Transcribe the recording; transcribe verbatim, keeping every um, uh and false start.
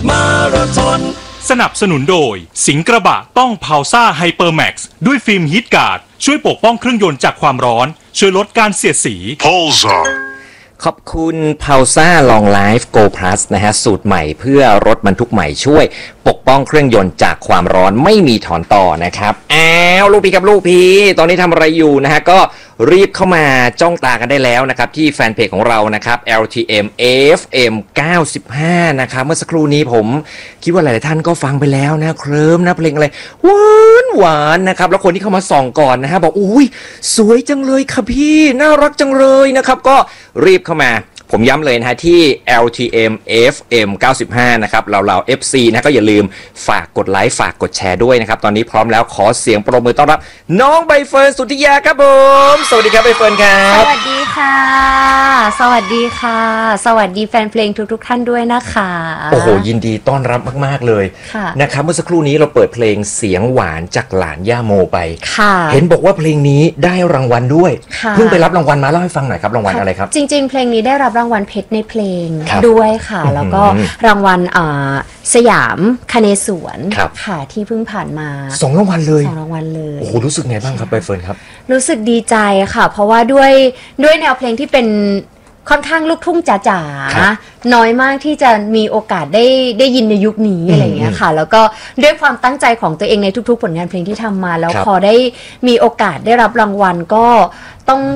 มาราธอนสนับสนุนโดยสิงห์กระบะต้องพาวซ่าไฮเปอร์แม็กซ์ด้วยฟิล์มฮีทการ์ดช่วยปกป้องเครื่องยนต์จากความร้อนช่วยลดการเสียดสี Pulsar ขอบคุณ Pulsar Long Life Go Plus นะฮะสูตรใหม่เพื่อรถบรรทุกใหม่ช่วยปกป้องเครื่องยนต์จากความร้อนไม่มีถอนต่อนะครับอ้าวลูกพี่กับลูกพี่ตอนนี้ทำอะไรอยู่นะฮะก็รีบเข้ามาจ้องตากันได้แล้วนะครับที่แฟนเพจของเรานะครับ แอล ที เอ็ม เอฟ เอ็ม เก้าสิบห้า นะครับเมื่อสักครู่นี้ผมคิดว่าหลายๆท่านก็ฟังไปแล้วนะเคลิ้มนะเพลงอะไรหวานหวานนะครับแล้วคนที่เข้ามาส่องก่อนนะฮะบอกอุ้ยสวยจังเลยค่ะพี่น่ารักจังเลยนะครับก็รีบเข้ามาผมย้ำเลยนะฮะที่ แอล ที เอ็ม เอฟ เอ็ม เก้าสิบห้า นะครับเราเรา เอฟ ซี นะก็อย่าลืมฝากกดไลค์ฝากกดแชร์ด้วยนะครับตอนนี้พร้อมแล้วขอเสียงปรบมือต้อนรับน้องใบเฟิร์นสุทธิยาครับผมสวัสดีครับใบเฟิร์นครับสวัสดีค่ะสวัสดีค่ะสวัสดีแฟนเพลงทุกๆท่านด้วยนะคะโอ้โหยินดีต้อนรับมากๆเลยนะครับเมื่อสักครู่นี้เราเปิดเพลงเสียงหวานจากหลานย่าโมไปเห็นบอกว่าเพลงนี้ได้รางวัลด้วยเพิ่งไปรับรางวัลมาเล่าให้ฟังหน่อยครับรางวัลอะไรครับจริงๆเพลงนี้ได้รับรางวัลเพชรในเพลงด้วยค่ะแล้วก็รางวัลสยามคเนศวรค่ะที่เพิ่งผ่านมาสองรางวัลเลยสองรางวัลเลยโอ้โหรู้สึกไงบ้างครับใบเฟิร์นครับรู้สึกดีใจค่ะเพราะว่าด้วยด้วยแนวเพลงที่เป็นค่อนข้างลูกทุ่งจ๋าๆน้อยมากที่จะมีโอกาสได้ได้ยินในยุคนี้อะไรอย่างเงี้ยค่ะแล้วก็ด้วยความตั้งใจของตัวเองในทุกๆผลงานเพลงที่ทำมาแล้วพอได้มีโอกาสได้รับรางวัลก็ต้อง